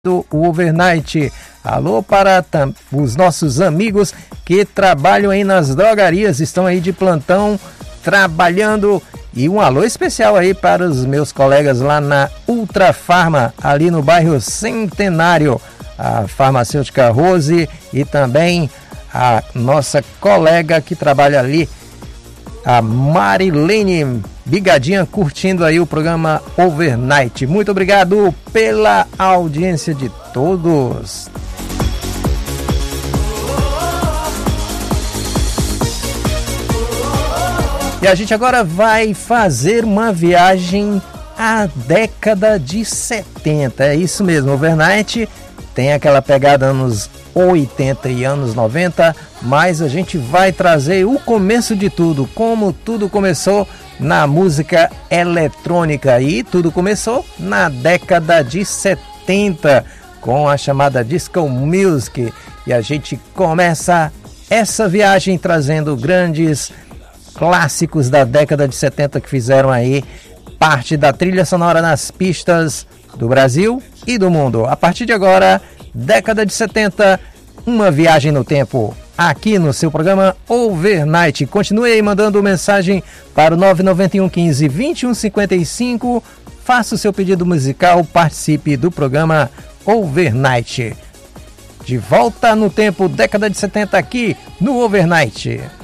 do Overnight. Alô para os nossos amigos que trabalham aí nas drogarias, estão aí de plantão trabalhando, e um alô especial aí para os meus colegas lá na Ultra Farma, ali no bairro Centenário, a farmacêutica Rose e também a nossa colega que trabalha ali, a Marilene Bigadinha, curtindo aí o programa Overnight. Muito obrigado pela audiência de todos. E a gente agora vai fazer uma viagem à década de 70. É isso mesmo, Overnight tem aquela pegada anos 80 e anos 90, mas a gente vai trazer o começo de tudo, como tudo começou na música eletrônica, e tudo começou na década de 70 com a chamada Disco Music, e a gente começa essa viagem trazendo grandes clássicos da década de 70 que fizeram aí parte da trilha sonora nas pistas do Brasil e do mundo. A partir de agora, década de 70, uma viagem no tempo, aqui no seu programa Overnight. Continue aí mandando mensagem para o 991 15 21 55. Faça o seu pedido musical, participe do programa Overnight. De volta no tempo, década de 70 aqui no Overnight.